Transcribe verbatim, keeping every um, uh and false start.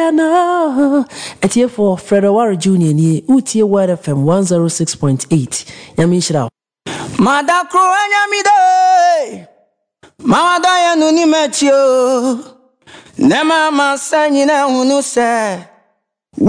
Diana. At here for Fred Awara Junior ni Utie Word F M one oh six point eight. Yamishra. Madakro anyamide. Mama Diana ni metio. Nema masanyina hunu se.